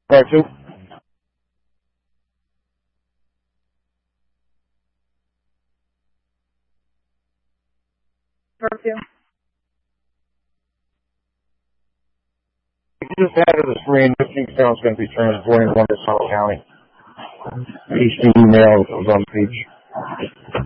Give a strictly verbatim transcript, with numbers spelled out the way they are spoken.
Part two. Part two. We just added a screen. This email is going to be transporting one to South County. Each email that was on the page.